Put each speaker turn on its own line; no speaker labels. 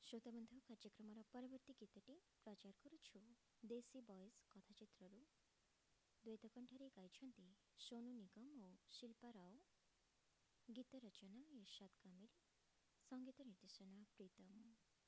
श्रोताबंधु କାର୍ଯ୍ୟକ୍ରମର ପରବର୍ତ୍ତୀ ଗୀତଟି ପ୍ରଚାର କରୁଛୁ ଦେଶୀ ବଏଜ୍ କଥାଚିତ୍ରରୁ। ଦ୍ୱୈତ କଣ୍ଠରେ ଗାଇଛନ୍ତି ସୋନୁ ନିଗମ ଓ ଶିଳ୍ପା ରାଓ। ଗୀତ ରଚନା ଇରଶାଦ କାମିଲ, ସଙ୍ଗୀତ ନିର୍ଦ୍ଦେଶନା ପ୍ରୀତମ।